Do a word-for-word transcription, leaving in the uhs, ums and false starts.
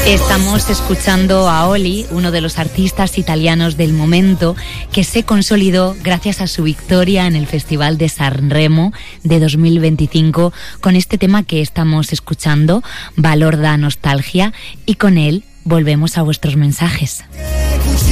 Estamos escuchando a Oli, uno de los artistas italianos del momento, que se consolidó gracias a su victoria en el Festival de Sanremo de dos mil veinticinco con este tema que estamos escuchando, Valor da Nostalgia, y con él volvemos a vuestros mensajes.